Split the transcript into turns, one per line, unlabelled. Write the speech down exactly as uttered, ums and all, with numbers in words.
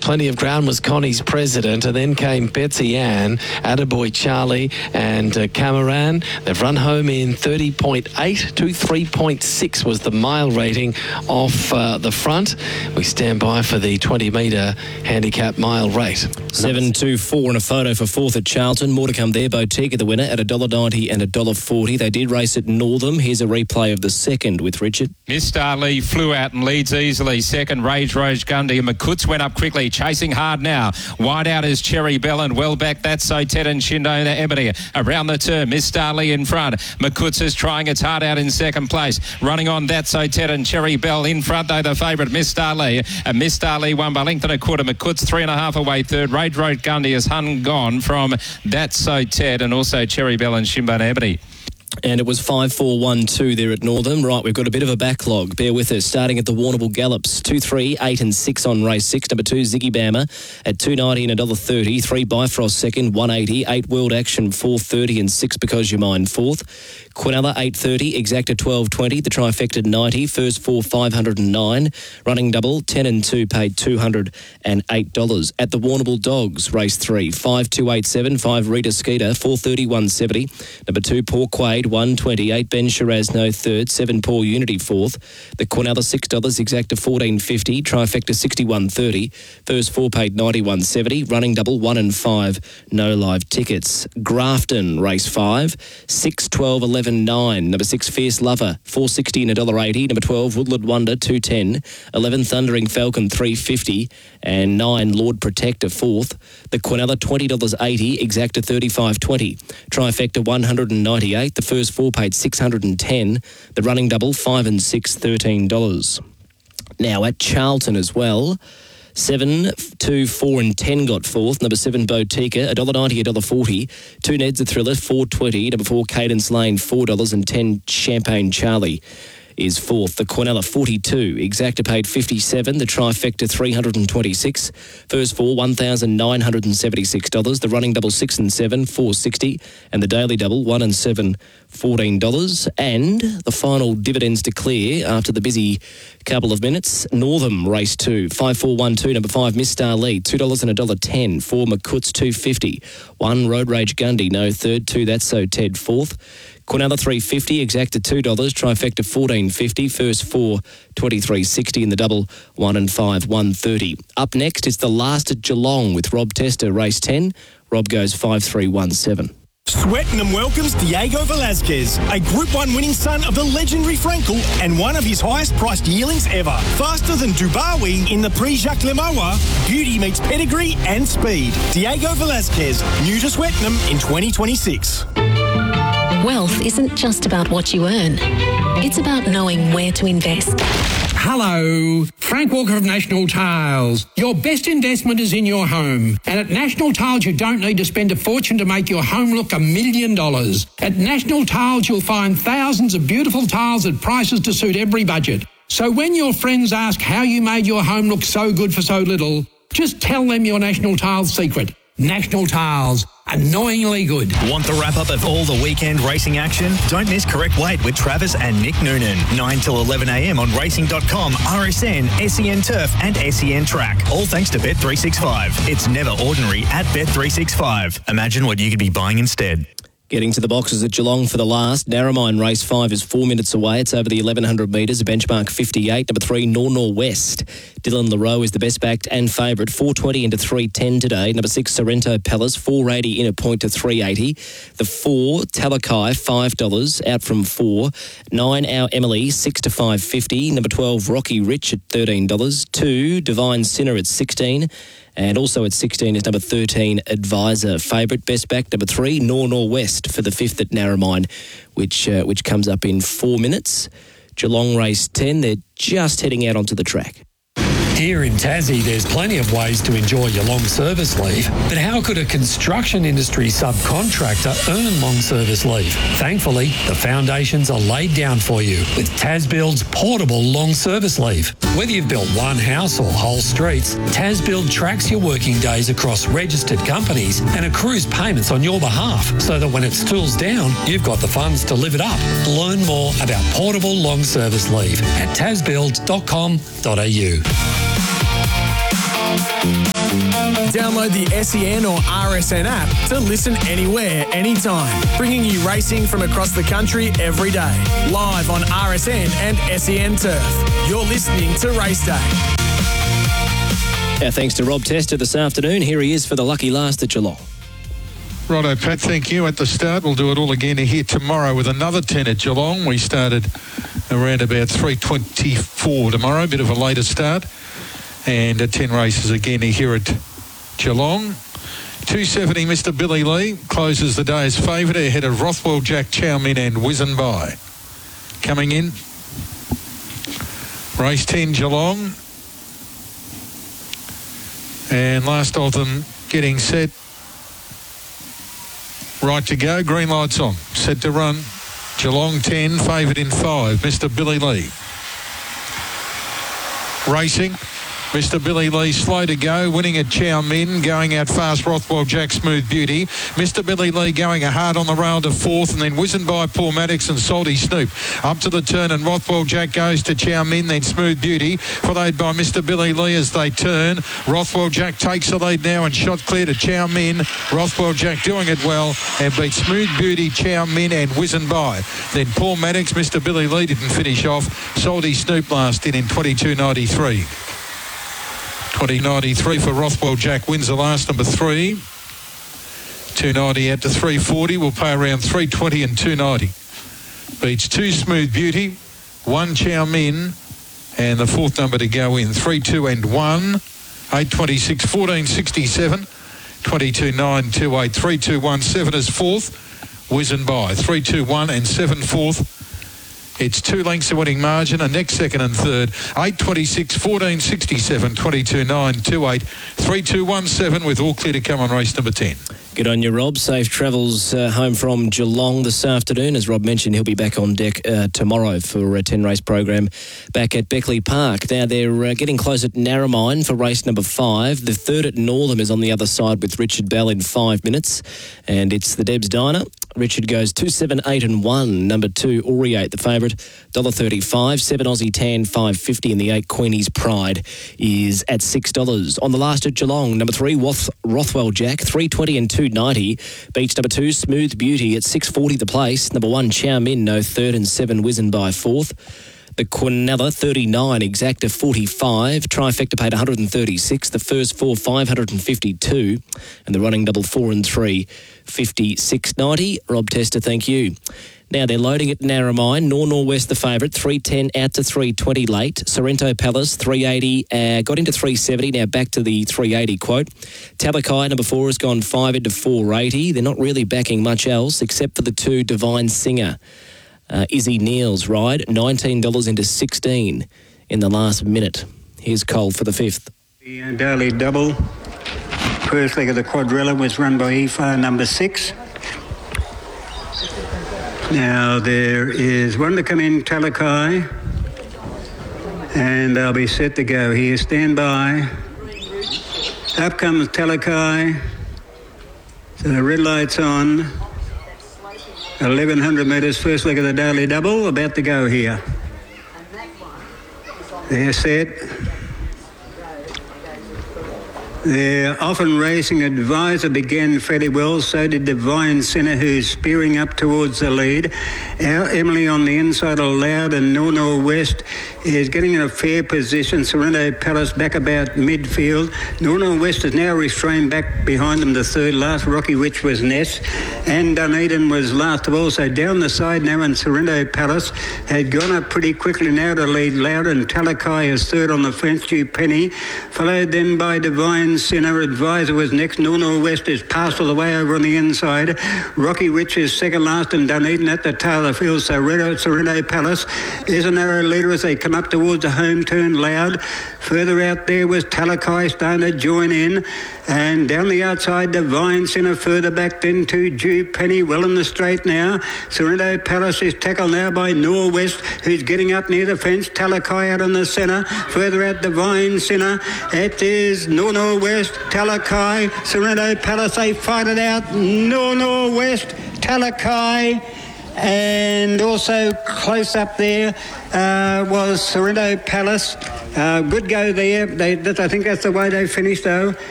Plenty of Ground was Connie's president, and then came Betsy Ann, Attaboy Charlie, and uh, Cameron. They've run home in thirty point eight. twenty-three point six was the mile rating off uh, the front. We stand by for the twenty metre handicap mile rate.
seven two four and a photo for fourth at Charlton. More to come there. Boutique the winner at one dollar ninety and one dollar forty. They did race at Northam. Here's a replay of the second with Richard.
Miss Starlee flew out and leads easily. Second, Rage Rose Gundy. And McCoots went up quickly, chasing hard now. Wide out is Cherry Bell, and well back, that's So Ted and Shindo Ebony. Around the turn, Miss Starlee in front. McCoots is trying its heart out in second place. Running on, that's So Ted and Cherry Bell. In front, though, the favourite, Miss Starlee. And Miss Starlee won by length and a quarter. McCoots three and a half away third. Rage Rose Gundy has hung gone from That's So Ted and also Cherry Bell and Shimbone Ebony.
And it was five four one two there at Northam. Right, we've got a bit of a backlog. Bear with us. Starting at the Warrnambool Gallops. two, three, eight and six on race six. Number two, Ziggy Bammer at two ninety and one dollar thirty. three, Bifrost second, one eighty. eight, World Action, four thirty and six Because You're Mine fourth. Quinella, eight thirty. Exacta, twelve twenty. The Trifecta, ninety. First four, five oh nine. Running double, ten and two paid two hundred eight dollars. At the Warrnambool Dogs, race three. five two eight seven. five, Rita Skeeter, four thirty, one seventy. Number two, Paul Quaid, one twenty-eight. Ben Shiraz, no third. seven, Paul Unity, fourth. The Quinella, six dollars. Exacta, fourteen fifty. Trifecta, sixty-one thirty. First four paid ninety-one seventy. Running double, one and five. No live tickets. Grafton, race five. six, twelve, eleven, nine. Number six, Fierce Lover, four sixty and one dollar eighty. Number twelve, Woodland Wonder, two ten. eleven, Thundering Falcon, three fifty. And nine, Lord Protector, fourth. The Quinella, twenty dollars eighty. Exacta, thirty-five twenty. Trifecta, one hundred ninety-eight. The first four paid six hundred ten. The running double, five and six, thirteen dollars. Now at Charlton as well, seven, two, four and ten got fourth. Number seven, Botica, one dollar ninety, one dollar forty. Two, Ned's a Thriller, four twenty. Number four, Cadence Lane, four dollars. And ten, Champagne Charlie is fourth. The Quinella, forty-two. Exacta paid fifty-seven. The Trifecta, three hundred twenty-six. First four, one thousand nine hundred seventy-six dollars. The running double, six and seven, four sixty. And the daily double, one and seven, fourteen dollars. And the final dividends to clear after the busy couple of minutes. Northam, race two. five four one two. Number five, Miss Star Lead, two dollars and one dollar ten. Four, McCoots, two fifty. One, Road Rage Gundy, no third. Two, That's So Ted, fourth. Quinella, three fifty. Exacta, two dollars. Trifecta, fourteen fifty. First four, twenty-three sixty. And the double, one and five, one thirty. Up next is the last at Geelong with Rob Tester, race ten. Rob goes five three one seven.
Swettenham welcomes Diego Velazquez, a Group one winning son of the legendary Frankel and one of his highest priced yearlings ever. Faster than Dubawi in the Prix Jacques Lemoa, beauty meets pedigree and speed. Diego Velazquez, new to Swettenham in twenty twenty-six.
Wealth isn't just about what you earn. It's about knowing where to invest.
Hello, Frank Walker of National Tiles. Your best investment is in your home. And at National Tiles, you don't need to spend a fortune to make your home look a million dollars. At National Tiles, you'll find thousands of beautiful tiles at prices to suit every budget. So when your friends ask how you made your home look so good for so little, just tell them your National Tiles secret. National Tiles. Annoyingly good.
Want the wrap-up of all the weekend racing action? Don't miss Correct Weight with Travis and Nick Noonan. nine till eleven a m on racing dot com, R S N, S E N Turf and S E N Track. All thanks to Bet three sixty-five. It's never ordinary at Bet three sixty-five. Imagine what you could be buying instead.
Getting to the boxes at Geelong for the last. Narromine race five is four minutes away. It's over the eleven hundred metres, a benchmark fifty-eight. Number three, Nor Nor West. Dylan LaRoe is the best backed and favourite. four twenty into three ten today. Number six, Sorrento Palace, four eighty in a point to three eighty. The four, Talakai, five dollars out from four. nine, Our Emily, six to five fifty. Number twelve, Rocky Rich at thirteen dollars. two, Divine Sinner at sixteen. And also at sixteen is number thirteen, Advisor. Favourite, best back, number three, Nor Nor West for the fifth at Narromine, which uh, which comes up in four minutes. Geelong race ten, they're just heading out onto the track.
Here in Tassie, there's plenty of ways to enjoy your long service leave. But how could a construction industry subcontractor earn long service leave? Thankfully, the foundations are laid down for you with TasBuild's portable long service leave. Whether you've built one house or whole streets, TasBuild tracks your working days across registered companies and accrues payments on your behalf so that when it stools down, you've got the funds to live it up. Learn more about portable long service leave at tasbuild dot com dot a u.
Download the S E N or R S N app to listen anywhere, anytime, bringing you racing from across the country every day. Live on R S N and S E N Turf. You're listening to Race Day.
Our thanks to Rob Tester this afternoon. Here he is for the lucky last at Geelong.
Righto, Pat, thank you. At the start, we'll do it all again here tomorrow with another ten at Geelong. We started around about three twenty-four tomorrow, a bit of a later start. And at ten races again here at Geelong. two seventy, Mister Billy Lee closes the day as favourite ahead of Rothwell, Jack, Chow Min and Whizzin' By. Coming in, race ten Geelong. And last of them getting set. Right to go, green lights on, set to run. Geelong ten, favourite in five, Mister Billy Lee. Racing, Mister Billy Lee slow to go, winning at Chow Min, going out fast Rothwell Jack Smooth Beauty. Mister Billy Lee going hard on the rail to fourth, and then Whizzin' By Paul Maddox and Salty Snoop. Up to the turn, and Rothwell Jack goes to Chow Min, then Smooth Beauty, followed by Mister Billy Lee as they turn. Rothwell Jack takes the lead now and shot clear to Chow Min. Rothwell Jack doing it well and beats Smooth Beauty, Chow Min and Whizzin' By. Then Paul Maddox, Mister Billy Lee didn't finish off. Salty Snoop last in in twenty-two ninety-three. twenty ninety-three for Rothwell Jack wins the last, number three. two ninety out to three forty. We'll pay around three twenty and two ninety. Beats two Smooth Beauty, one Chow Min, and the fourth number to go in. three two and one. eight twenty-six, fourteen sixty-seven. twenty-two nine two eight. three two one seven is fourth. Whizzin' By. three two one and seven fourth. It's two lengths of winning margin, a next second and third. eight twenty-six, fourteen sixty-seven, twenty-two nine two eight, three two one seven with all clear to come on race number ten.
Good on you, Rob. Safe travels uh, home from Geelong this afternoon. As Rob mentioned, he'll be back on deck uh, tomorrow for a ten-race program back at Beckley Park. Now, they're uh, getting close at Narromine for race number five. The third at Northam is on the other side with Richard Bell in five minutes. And it's the Debs Diner. Richard goes two, seven, eight and one. Number two, Oriate, the favourite, one dollar thirty-five. seven Aussie Tan, five fifty. And the eight, Queenie's Pride, is at six dollars. On the last at Geelong, number three, Roth- Rothwell Jack, three twenty and two ninety. Beats number two, Smooth Beauty, at six forty the place. Number one, Chow Min, no third, and seven, Whizzin' By fourth. The Quinella, thirty-nine, Exacta, forty-five. Trifecta paid one hundred thirty-six. The first four, five hundred fifty-two. And the running double four and three, fifty-six ninety. Rob Tester, thank you. Now they're loading at Narromine. Nor Norwest the favourite, three ten out to three twenty late. Sorrento Palace, three eighty, uh, got into three seventy, now back to the three eighty quote. Talakai, number four, has gone five into four eighty. They're not really backing much else except for the two, Divine Singer. Uh, Izzy Neal's ride, nineteen dollars into sixteen in the last minute. Here's Cole for the fifth.
The uh, Daily Double. First leg of the quadrilla was run by E F A number six. Now there is one to come in, Talakai, and they'll be set to go here. Stand by. Up comes Talakai. So the red light's on. eleven hundred metres, first leg of the Daily Double, about to go here. They're set. They're often racing. Advisor began fairly well, so did Divine Sinner, who's spearing up towards the lead. Our Emily on the inside of Loud, and Nor Nor West is getting in a fair position. Sorrento Palace back about midfield. Nor Nor West is now restrained back behind them, the third. Last Rocky Witch was Ness, and Dunedin was last of all. So down the side now, and Sorrento Palace had gone up pretty quickly now to lead Loud, and Talakai is third on the fence. Due Penny, followed then by Divine Sinner. Advisor was next. Nor Nor West is passed all the way over on the inside. Rocky Witch is second last, and Dunedin at the tail of the field. So Red Sorrento Palace is a narrow leader as they come up towards the home turn. Loud. Further out there was Talakai starting to join in. And down the outside, Divine Sinner. Further back then to Due Penny. Well in the straight now. Sorrento Palace is tackled now by Nor West, who's getting up near the fence. Talakai out in the centre. Further out, Divine Sinner. It is Nor Nor West, Talakai, Sorrento Palace. They fight it out. Nor Nor West, Talakai. And also close up there uh, was Sorrento Palace. Uh, good go there. They, that, I think that's the way they finished, though.